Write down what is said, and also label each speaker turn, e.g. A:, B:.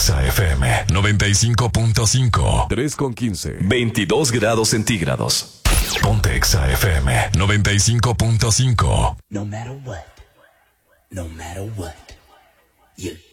A: Exa FM 95.5.
B: 3:15.
A: 22 grados centígrados. Ponte Exa FM 95.5.
C: No matter what, you